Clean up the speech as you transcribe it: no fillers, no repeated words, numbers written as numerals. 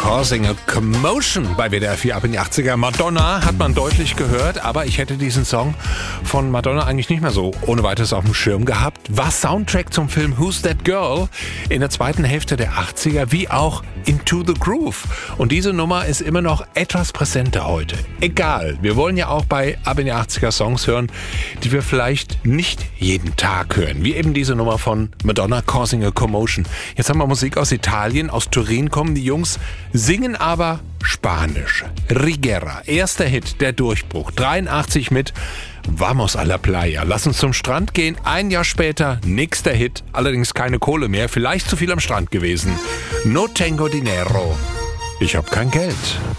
Causing a Commotion bei WDR 4 ab in die 80er. Madonna hat man deutlich gehört, aber ich hätte diesen Song von Madonna eigentlich nicht mehr so ohne weiteres auf dem Schirm gehabt. War Soundtrack zum Film Who's That Girl in der zweiten Hälfte der 80er, wie auch Into the Groove. Und diese Nummer ist immer noch etwas präsenter heute. Egal, wir wollen ja auch bei ab in die 80er Songs hören, die wir vielleicht nicht jeden Tag hören. Wie eben diese Nummer von Madonna, Causing a Commotion. Jetzt haben wir Musik aus Italien, aus Turin kommen die Jungs, singen aber Spanisch. Rigera, erster Hit, der Durchbruch. 83 mit Vamos a la Playa. Lass uns zum Strand gehen. Ein Jahr später, nächster Hit. Allerdings keine Kohle mehr, vielleicht zu viel am Strand gewesen. No tengo dinero. Ich hab kein Geld.